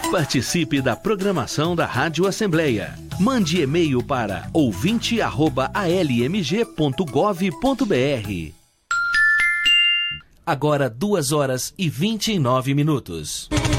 Participe da programação da Rádio Assembleia. Mande e-mail para ouvinte@almg.gov.br. Agora 2h29.